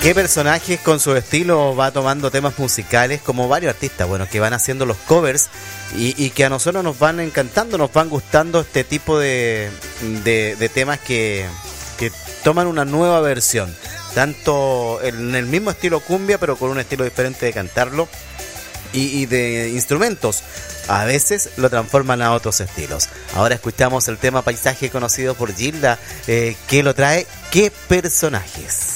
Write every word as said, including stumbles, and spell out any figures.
¿Qué personajes con su estilo va tomando temas musicales, como varios artistas, bueno, que van haciendo los covers y, y que a nosotros nos van encantando, nos van gustando este tipo de, de, de temas que, que toman una nueva versión, tanto en el mismo estilo cumbia, pero con un estilo diferente de cantarlo y, y de instrumentos. A veces lo transforman a otros estilos. Ahora escuchamos el tema Paisaje, conocido por Gilda, eh, que lo trae ¿Qué personajes?